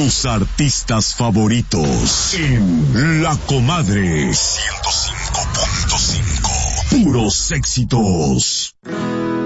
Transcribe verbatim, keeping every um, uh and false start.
tus artistas favoritos en La Comadre ciento cinco punto cinco. Puros éxitos.